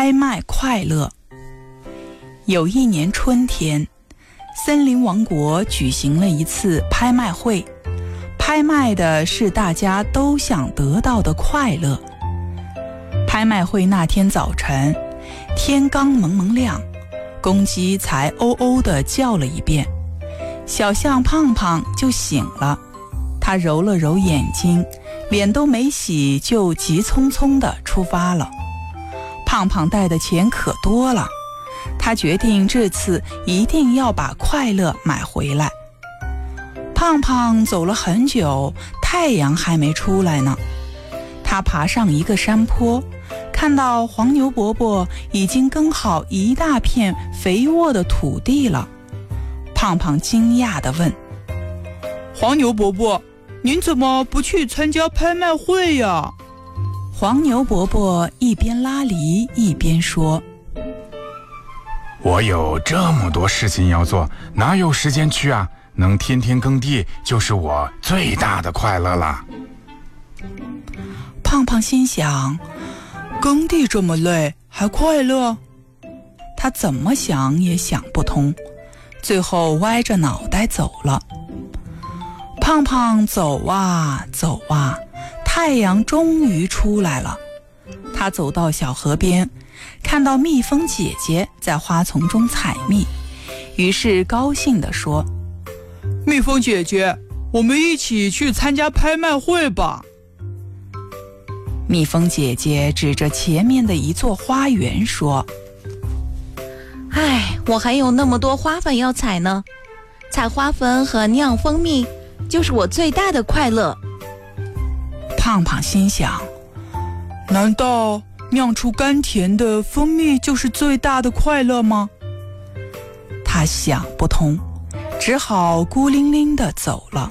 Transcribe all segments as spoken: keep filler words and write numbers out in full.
拍卖快乐。有一年春天，森林王国举行了一次拍卖会，拍卖的是大家都想得到的快乐。拍卖会那天早晨，天刚蒙蒙亮，公鸡才喔喔地叫了一遍，小象胖胖就醒了。他揉了揉眼睛，脸都没洗就急匆匆地出发了。胖胖带的钱可多了，他决定这次一定要把快乐买回来。胖胖走了很久，太阳还没出来呢。他爬上一个山坡，看到黄牛伯伯已经耕好一大片肥沃的土地了。胖胖惊讶地问：黄牛伯伯，您怎么不去参加拍卖会呀？黄牛伯伯一边拉犁一边说： 我有这么多事情要做，哪有时间去啊？能天天耕地就是我最大的快乐了。 胖胖心想，耕地这么累还快乐？他怎么想也想不通，最后歪着脑袋走了。胖胖走啊走啊，太阳终于出来了。他走到小河边，看到蜜蜂姐姐在花丛中采蜜，于是高兴地说：蜜蜂姐姐，我们一起去参加拍卖会吧。蜜蜂姐姐指着前面的一座花园说： 唉，我还有那么多花粉要采呢，采花粉和酿蜂蜜就是我最大的快乐。 胖胖心想，难道酿出甘甜的蜂蜜就是最大的快乐吗？他想不通，只好孤零零地走了。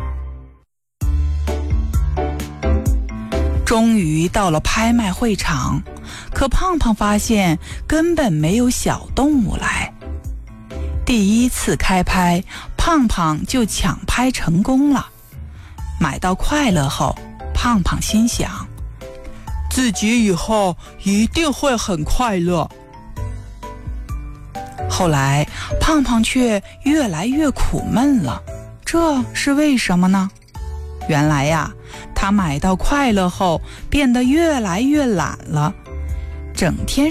终于到了拍卖会场，可胖胖发现根本没有小动物来。第一次开拍，胖胖就抢拍成功了。买到快乐后，胖胖心想，自己以后一定会很快乐。后来胖胖却越来越苦闷了，这是为什么呢？原来呀，他买到快乐后变得越来越懒了，整天